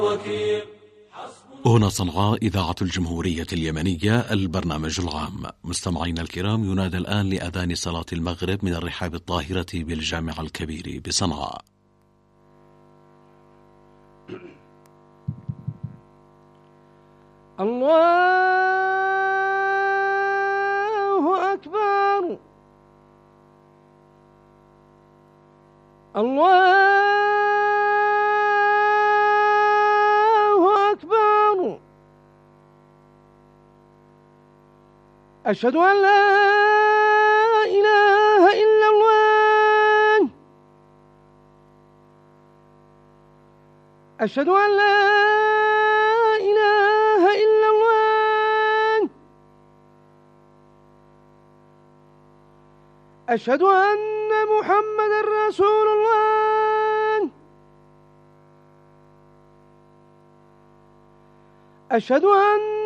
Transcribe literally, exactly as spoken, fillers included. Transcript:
هنا صنعاء إذاعة الجمهورية اليمنية البرنامج العام. مستمعينا الكرام، ينادى الآن لأذان صلاة المغرب من الرحاب الطاهرة بالجامع الكبير بصنعاء. الله أكبر، الله أكبر، أشهد أن لا إله إلا الله، أشهد أن لا إله إلا الله، أشهد أن محمد رسول الله، أشهد أن